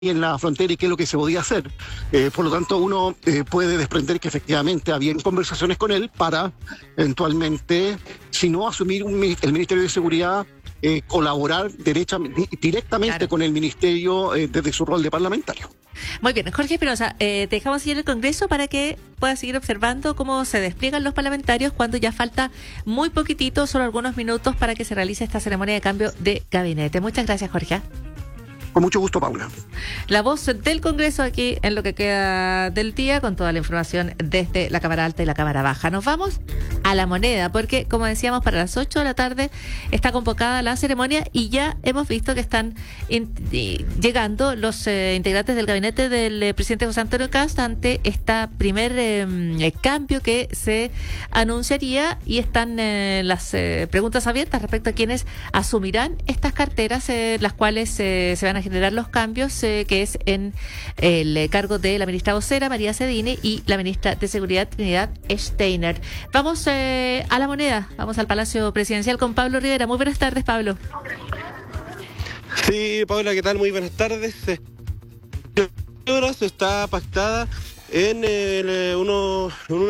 en la frontera y qué es lo que se podía hacer. Por lo tanto, uno puede desprender que efectivamente había conversaciones con él para eventualmente, si no asumir el Ministerio de Seguridad, colaborar directamente Claro. con el Ministerio desde su rol de parlamentario. Muy bien, Jorge Espinosa, te dejamos seguir el Congreso para que puedas seguir observando cómo se despliegan los parlamentarios cuando ya falta muy poquitito, solo algunos minutos para que se realice esta ceremonia de cambio de gabinete. Muchas gracias, Jorge. Con mucho gusto, Paula. La voz del Congreso aquí en lo que queda del día, con toda la información desde la Cámara Alta y la Cámara Baja. Nos vamos a La Moneda, porque como decíamos, para las 8 de la tarde está convocada la ceremonia y ya hemos visto que están llegando los integrantes del gabinete del presidente José Antonio Kast ante esta primer cambio que se anunciaría, y están las preguntas abiertas respecto a quienes asumirán estas carteras, las cuales se van a generar los cambios, que es en el cargo de la ministra vocera María Cedini y la ministra de Seguridad Trinidad Steiner. Vamos a La Moneda, vamos al Palacio Presidencial con Pablo Rivera. Muy buenas tardes, Pablo. Sí, Paula, ¿qué tal? Muy buenas tardes. Horas está pactada en uno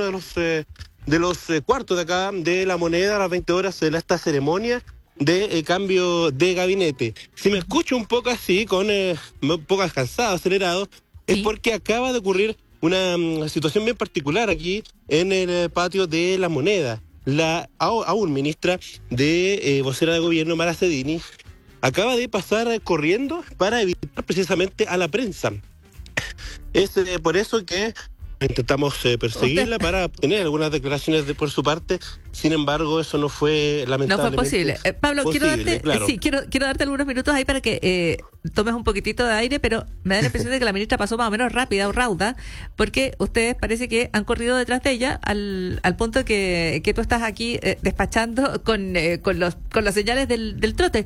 de los cuartos de acá de La Moneda a las 20 horas de esta ceremonia de cambio de gabinete. Si me escucho un poco así, un poco cansado, acelerado, es porque acaba de ocurrir una situación bien particular aquí en el patio de La Moneda. La aún ministra de vocera de gobierno, María Cedini, acaba de pasar corriendo para evitar precisamente a la prensa. Es por eso que intentamos perseguirla para obtener algunas declaraciones por su parte. Sin embargo, eso no fue lamentablemente No fue posible. Pablo, posible, quiero darte algunos minutos ahí para que tomes un poquitito de aire, pero me da la impresión de que la ministra pasó más o menos rápida o rauda, porque ustedes parece que han corrido detrás de ella al punto que tú estás aquí despachando con las señales del trote.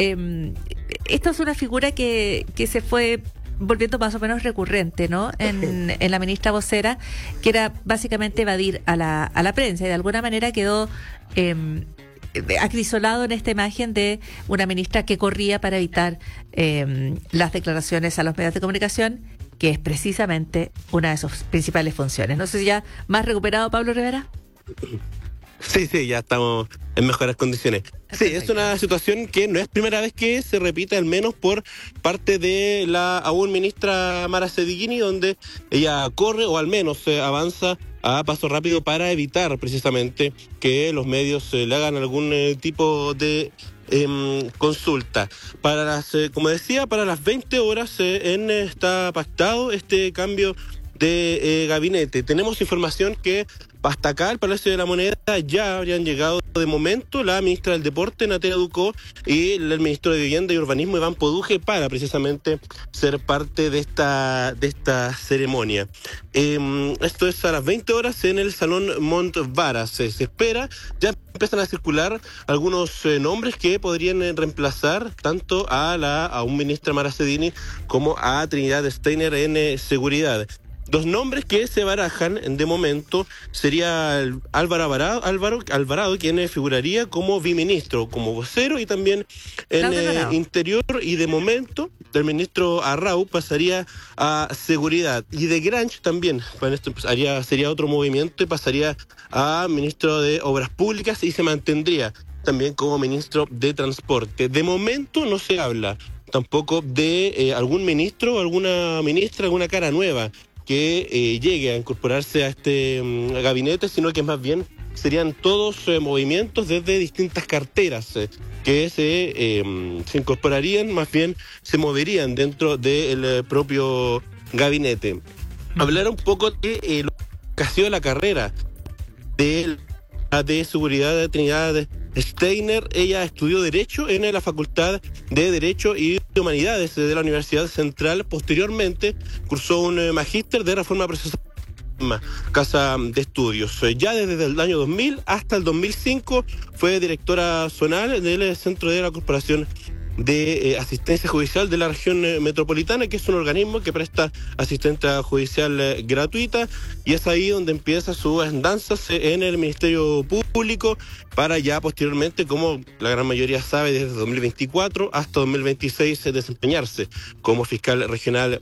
Esta es una figura que se fue volviendo más o menos recurrente, ¿no? En la ministra vocera, que era básicamente evadir a la prensa, y de alguna manera quedó acrisolado en esta imagen de una ministra que corría para evitar las declaraciones a los medios de comunicación, que es precisamente una de sus principales funciones. No sé si ya más recuperado, Pablo Rivera. Sí, ya estamos en mejores condiciones. Sí, es una situación que no es primera vez que se repite, al menos por parte de la aún ministra María Cedini, donde ella corre o al menos avanza a paso rápido para evitar precisamente que los medios le hagan algún tipo de consulta. Como decía, para las 20 horas está pactado este cambio de gabinete. Tenemos información que hasta acá, al Palacio de la Moneda, ya habrían llegado de momento la ministra del Deporte, Natalia Ducó, y el ministro de Vivienda y Urbanismo, Iván Poduje, para precisamente ser parte de esta ceremonia. Esto es a las 20 horas en el Salón Montvaras. Se espera, ya empiezan a circular algunos nombres que podrían reemplazar tanto a un ministra María Cedini como a Trinidad Steiner en seguridad. Dos nombres que se barajan de momento sería Álvaro Alvarado, quien figuraría como biministro, como vocero, y también en interior, y de momento el ministro Arrau pasaría a seguridad, y de Granch también sería otro movimiento y pasaría a ministro de Obras Públicas y se mantendría también como ministro de Transporte. De momento no se habla tampoco de algún ministro o alguna ministra, alguna cara nueva que llegue a incorporarse a este gabinete, sino que más bien serían todos movimientos desde distintas carteras que se incorporarían, más bien se moverían dentro del propio gabinete. Hablar un poco de lo que ha sido la carrera de seguridad de Trinidad Steiner. Ella estudió Derecho en la Facultad de Derecho y Humanidades de la Universidad Central. Posteriormente cursó un magíster de Reforma Procesal, casa de estudios. Ya desde el año 2000 hasta el 2005 fue directora zonal del Centro de la Corporación de asistencia judicial de la región metropolitana, que es un organismo que presta asistencia judicial gratuita, y es ahí donde empieza sus andanzas en el Ministerio Público para ya posteriormente, como la gran mayoría sabe, desde 2024 hasta 2026 desempeñarse como fiscal regional